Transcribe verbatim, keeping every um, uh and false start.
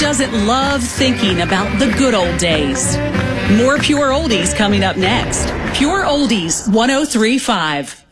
doesn't love thinking about the good old days? More Pure Oldies coming up next. Pure Oldies one oh three point five.